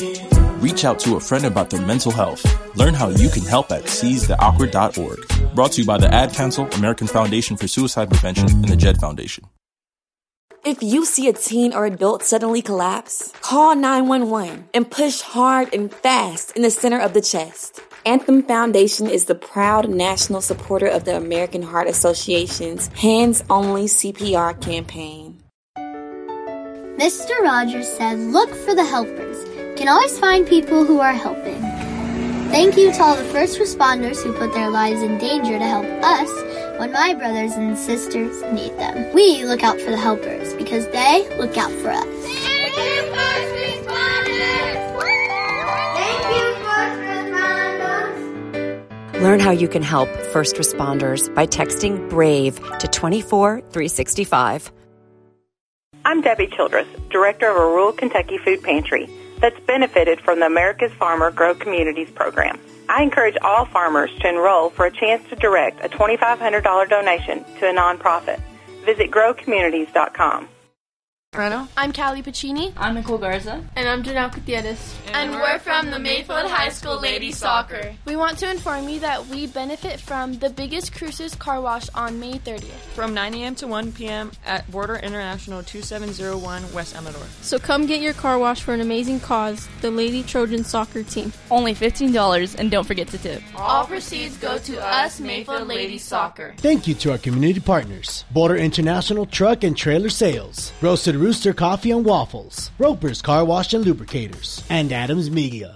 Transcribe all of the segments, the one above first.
Reach out to a friend about their mental health. Learn how you can help at seizetheawkward.org. Brought to you by the Ad Council, American Foundation for Suicide Prevention, and the JED Foundation. If you see a teen or adult suddenly collapse, call 911 and push hard and fast in the center of the chest. Anthem Foundation is the proud national supporter of the American Heart Association's Hands Only CPR campaign. Mr. Rogers said, look for the helpers. You can always find people who are helping. Thank you to all the first responders who put their lives in danger to help us when my brothers and sisters need them. We look out for the helpers because they look out for us. Thank you, first responders! Thank you, first responders! Learn how you can help first responders by texting BRAVE to 24365. I'm Debbie Childress, director of a rural Kentucky food pantry that's benefited from the America's Farmer Grow Communities program. I encourage all farmers to enroll for a chance to direct a $2,500 donation to a nonprofit. Visit growcommunities.com. I'm Callie Pacini. I'm Nicole Garza. And I'm Janelle Gutierrez. And we're from the Mayfield High School Ladies Soccer. We want to inform you that we benefit from the biggest Cruces car wash on May 30th. From 9 a.m. to 1 p.m. at Border International 2701 West Amador. So come get your car wash for an amazing cause, the Lady Trojan Soccer Team. Only $15 and don't forget to tip. All proceeds go to us, Mayfield Ladies Soccer. Thank you to our community partners, Border International Truck and Trailer Sales, Roasted Rooster Coffee and Waffles, Roper's Car Wash and Lubricators, and Adams Media.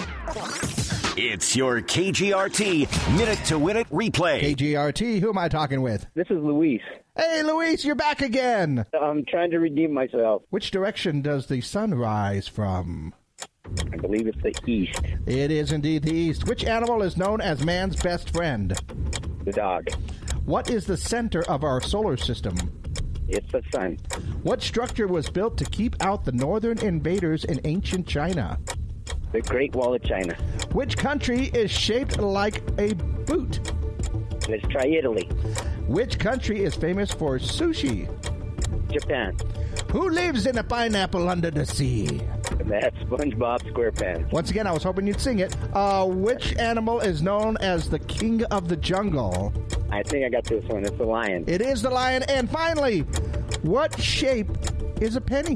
It's your KGRT Minute to Win It replay. KGRT, who am I talking with? This is Luis. Hey, Luis, you're back again. I'm trying to redeem myself. Which direction does the sun rise from? I believe it's the east. It is indeed the east. Which animal is known as man's best friend? The dog. What is the center of our solar system? It's the sun. What structure was built to keep out the northern invaders in ancient China? The Great Wall of China. Which country is shaped like a boot? Let's try Italy. Which country is famous for sushi? Japan. Who lives in a pineapple under the sea? That's SpongeBob SquarePants. Once again, I was hoping you'd sing it. Which animal is known as the king of the jungle? I think I got this one. It's the lion. It is the lion. And finally, what shape is a penny?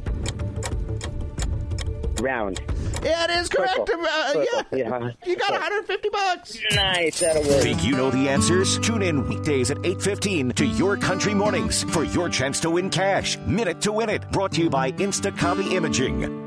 Round. Yeah, it is correct. Yeah. You got $150. Nice. That'll work. Think you know the answers? Tune in weekdays at 8:15 to Your Country Mornings for your chance to win cash. Minute to Win It. Brought to you by Instacopy Imaging.